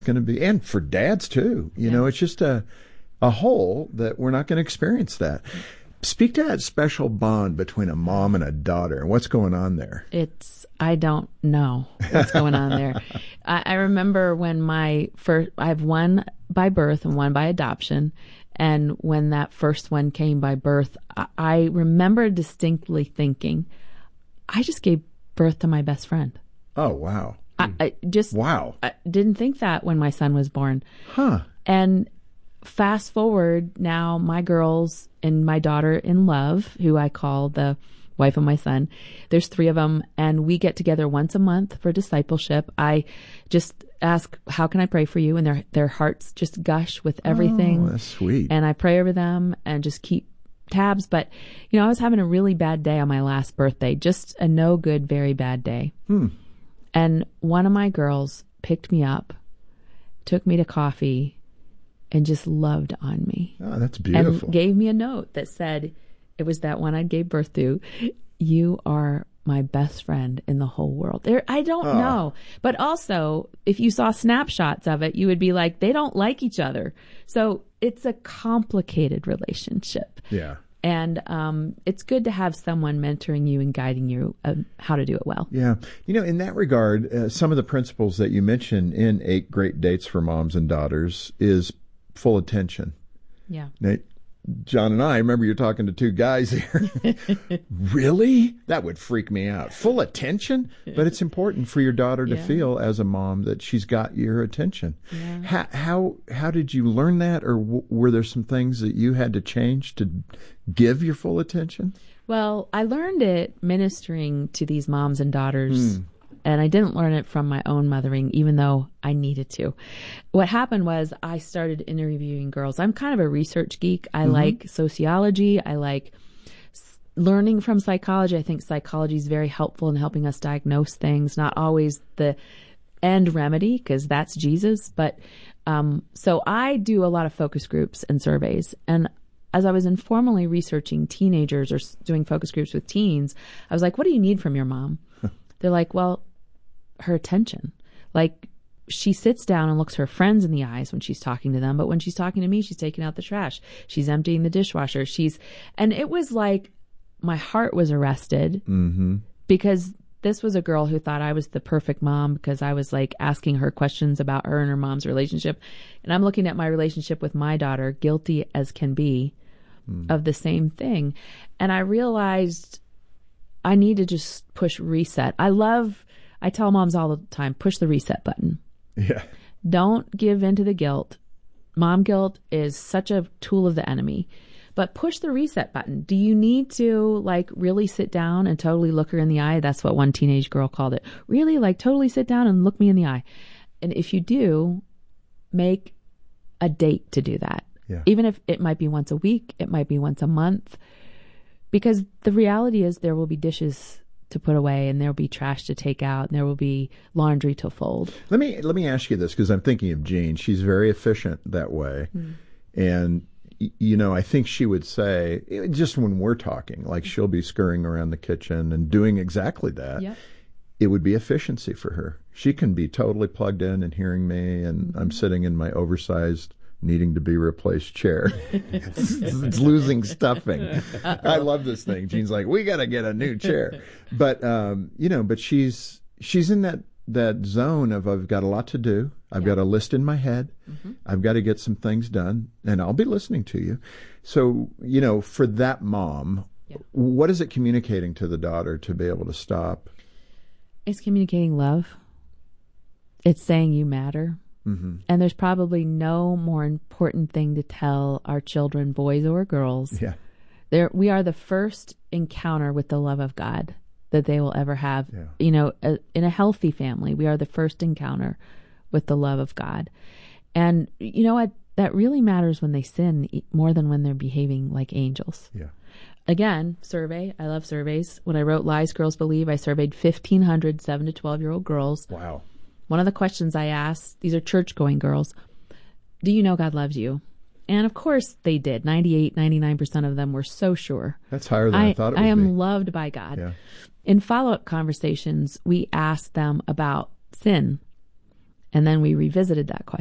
going to be, and for dads too. You know, it's just a hole that we're not going to experience that. Speak to that special bond between a mom and a daughter. What's going on there? I don't know what's going on there. I remember when I have one by birth and one by adoption. And when that first one came by birth, I remember distinctly thinking, I just gave birth to my best friend. Oh, wow. I didn't think that when my son was born. Huh. And fast forward now, my girls and my daughter in love, who I call the wife of my son, there's 3 of them, and we get together once a month for discipleship. I just ask, how can I pray for you? And their hearts just gush with everything. Oh, that's sweet. And I pray over them and just keep tabs. But, you know, I was having a really bad day on my last birthday, just a no good, very bad day. And one of my girls picked me up, took me to coffee, and just loved on me. Oh, that's beautiful. And gave me a note that said, it was that one I gave birth to, you are my best friend in the whole world. I don't know. But also, if you saw snapshots of it, you would be like, they don't like each other. So it's a complicated relationship. Yeah. And it's good to have someone mentoring you and guiding you how to do it well. Yeah. You know, in that regard, some of the principles that you mentioned in 8 Great Dates for Moms and Daughters is full attention. Yeah. Now, John and I remember you're talking to 2 guys here. Really? That would freak me out. Full attention? But it's important for your daughter to feel as a mom that she's got your attention. Yeah. How did you learn that? Or were there some things that you had to change to give your full attention? Well, I learned it ministering to these moms and daughters. And I didn't learn it from my own mothering, even though I needed to. What happened was I started interviewing girls. I'm kind of a research geek. I like sociology. I like learning from psychology. I think psychology is very helpful in helping us diagnose things, not always the end remedy, because that's Jesus. But so I do a lot of focus groups and surveys. And as I was informally researching teenagers or doing focus groups with teens, I was like, what do you need from your mom? They're like, well, her attention. Like, she sits down and looks her friends in the eyes when she's talking to them. But when she's talking to me, she's taking out the trash. She's emptying the dishwasher. And it was like my heart was arrested because this was a girl who thought I was the perfect mom because I was like asking her questions about her and her mom's relationship. And I'm looking at my relationship with my daughter, guilty as can be, of the same thing. And I realized I need to just push reset. I tell moms all the time, push the reset button. Yeah. Don't give in to the guilt. Mom guilt is such a tool of the enemy. But push the reset button. Do you need to like really sit down and totally look her in the eye? That's what one teenage girl called it. Really, like totally sit down and look me in the eye. And if you do, make a date to do that. Yeah. Even if it might be once a week, it might be once a month. Because the reality is there will be dishes to put away and there will be trash to take out and there will be laundry to fold. Let me ask you this, because I'm thinking of Jean. She's very efficient that way. And, you know, I think she would say, just when we're talking, like she'll be scurrying around the kitchen and doing exactly that. Yep. It would be efficiency for her. She can be totally plugged in and hearing me, and I'm sitting in my oversized needing to be replaced chair. It's losing stuffing. I love this thing. Jean's like, we got to get a new chair. But, you know, but she's in that zone of, I've got a lot to do. I've got a list in my head. I've got to get some things done, and I'll be listening to you. So, you know, for that mom, what is it communicating to the daughter to be able to stop? It's communicating love. It's saying you matter. And there's probably no more important thing to tell our children, boys or girls. Yeah. We are the first encounter with the love of God that they will ever have. Yeah. You know, in a healthy family, we are the first encounter with the love of God. And you know what? That really matters when they sin more than when they're behaving like angels. Yeah. Again, survey. I love surveys. When I wrote Lies Girls Believe, I surveyed 1,500 7 to 12-year-old girls. Wow. One of the questions I asked, these are church-going girls, do you know God loves you? And of course they did. 98, 99% of them were so sure. That's higher than I thought it would be. I am loved by God. Yeah. In follow-up conversations, we asked them about sin. And then we revisited that question.